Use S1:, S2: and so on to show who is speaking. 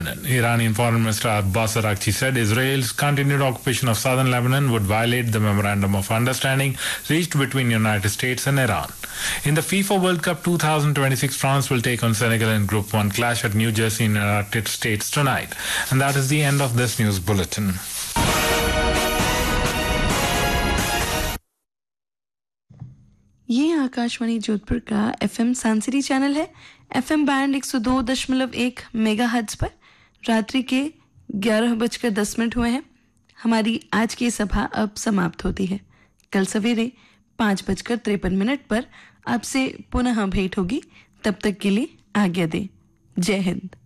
S1: Iranian Foreign Minister Abbas Araghchi said Israel's continued occupation of southern Lebanon would violate the memorandum of understanding reached between the United States and Iran. In the FIFA World Cup 2026, France will take on Senegal in Group 1 clash at New Jersey in the United States tonight. And that is the end of this news bulletin.
S2: ये आकाशवाणी जोधपुर का FM सांसरी channel है। FM band 102.1 megahertz पर रात्रि के 11:10 हुए हैं। हमारी आज की सभा अब समाप्त होती है। कल सवेरे 5:53 पर आपसे पुनः भेंट होगी। तब तक के लिए आज्ञा दें। जय हिंद।